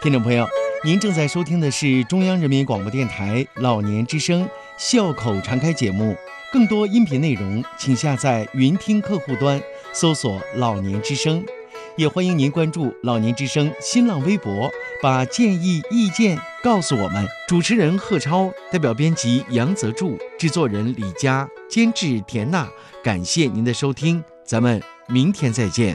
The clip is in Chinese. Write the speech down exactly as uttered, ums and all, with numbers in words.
听众朋友，您正在收听的是中央人民广播电台老年之声笑口常开节目。更多音频内容，请下载云听客户端，搜索老年之声。也欢迎您关注老年之声新浪微博，把建议意见告诉我们。主持人贺超，代表编辑杨泽柱，制作人李佳，监制田娜。感谢您的收听，咱们明天再见。